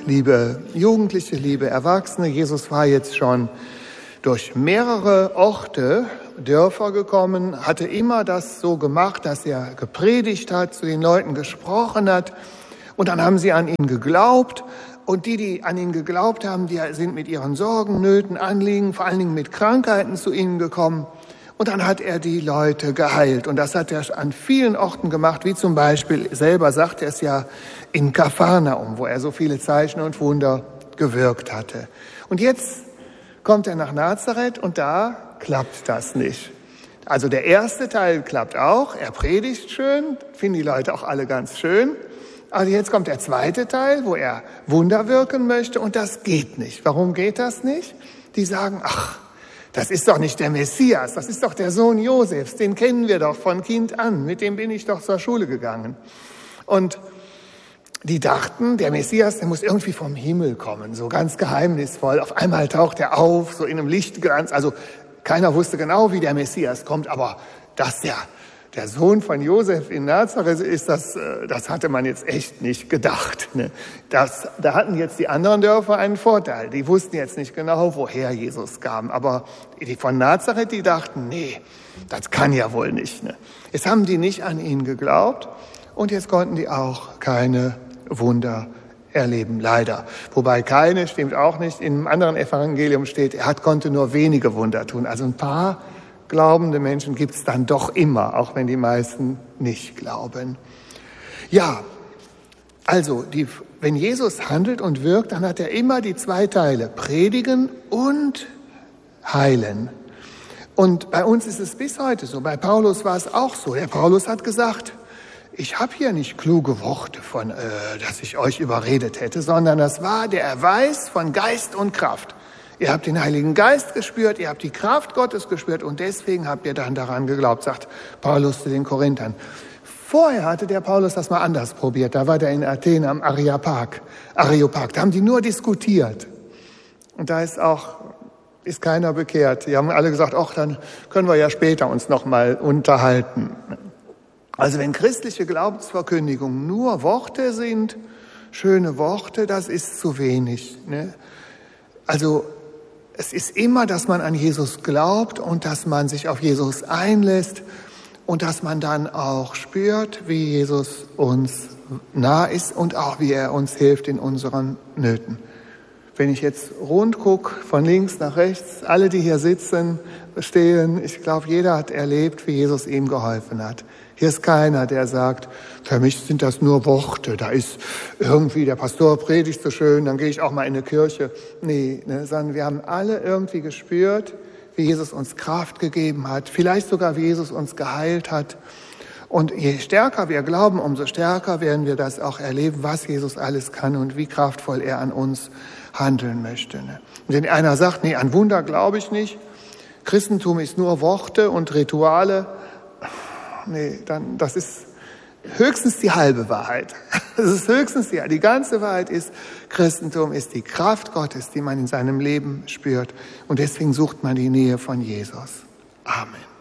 liebe Jugendliche, liebe Erwachsene, Jesus war jetzt schon durch mehrere Orte, Dörfer gekommen, hatte immer das so gemacht, dass er gepredigt hat, zu den Leuten gesprochen hat und dann haben sie an ihn geglaubt und die an ihn geglaubt haben, die sind mit ihren Sorgen, Nöten, Anliegen, vor allen Dingen mit Krankheiten zu ihnen gekommen und dann hat er die Leute geheilt und das hat er an vielen Orten gemacht, wie zum Beispiel, selber sagt er es ja, in Kapharnaum, wo er so viele Zeichen und Wunder gewirkt hatte. Und jetzt kommt er nach Nazareth und da klappt das nicht. Also der erste Teil klappt auch, er predigt schön, finden die Leute auch alle ganz schön. Aber jetzt kommt der zweite Teil, wo er Wunder wirken möchte und das geht nicht. Warum geht das nicht? Die sagen, ach, das ist doch nicht der Messias, das ist doch der Sohn Josefs, den kennen wir doch von Kind an, mit dem bin ich doch zur Schule gegangen. Und die dachten, der Messias, der muss irgendwie vom Himmel kommen, so ganz geheimnisvoll. Auf einmal taucht er auf, so in einem Lichtglanz. Also keiner wusste genau, wie der Messias kommt, aber dass der Sohn von Josef in Nazareth ist, das hatte man jetzt echt nicht gedacht. Ne? Da hatten jetzt die anderen Dörfer einen Vorteil. Die wussten jetzt nicht genau, woher Jesus kam. Aber die von Nazareth, die dachten, nee, das kann ja wohl nicht. Ne? Jetzt haben die nicht an ihn geglaubt und jetzt konnten die auch keine Wunder erleben, leider. Wobei keine, stimmt auch nicht, in einem anderen Evangelium steht, konnte nur wenige Wunder tun. Also ein paar glaubende Menschen gibt es dann doch immer, auch wenn die meisten nicht glauben. Ja, also wenn Jesus handelt und wirkt, dann hat er immer die zwei Teile, predigen und heilen. Und bei uns ist es bis heute so, bei Paulus war es auch so. Der Paulus hat gesagt, ich habe hier nicht kluge Worte von, dass ich euch überredet hätte, sondern das war der Erweis von Geist und Kraft. Ihr habt den Heiligen Geist gespürt, ihr habt die Kraft Gottes gespürt und deswegen habt ihr dann daran geglaubt, sagt Paulus zu den Korinthern. Vorher hatte der Paulus das mal anders probiert. Da war der in Athen am Areopag. Da haben die nur diskutiert. Und da ist keiner bekehrt. Die haben alle gesagt, ach, dann können wir ja später uns noch mal unterhalten. Also wenn christliche Glaubensverkündigung nur Worte sind, schöne Worte, das ist zu wenig. Ne? Also es ist immer, dass man an Jesus glaubt und dass man sich auf Jesus einlässt und dass man dann auch spürt, wie Jesus uns nah ist und auch wie er uns hilft in unseren Nöten. Wenn ich jetzt rund gucke, von links nach rechts, alle, die hier sitzen, stehen, ich glaube, jeder hat erlebt, wie Jesus ihm geholfen hat. Hier ist keiner, der sagt, für mich sind das nur Worte, da ist irgendwie, der Pastor predigt so schön, dann gehe ich auch mal in eine Kirche. Nee, sondern wir haben alle irgendwie gespürt, wie Jesus uns Kraft gegeben hat, vielleicht sogar, wie Jesus uns geheilt hat. Und je stärker wir glauben, umso stärker werden wir das auch erleben, was Jesus alles kann und wie kraftvoll er an uns handeln möchte. Und wenn einer sagt, nee, an Wunder glaube ich nicht, Christentum ist nur Worte und Rituale, nee, dann, das ist höchstens die halbe Wahrheit. Das ist höchstens die ganze Wahrheit ist, Christentum ist die Kraft Gottes, die man in seinem Leben spürt. Und deswegen sucht man die Nähe von Jesus. Amen.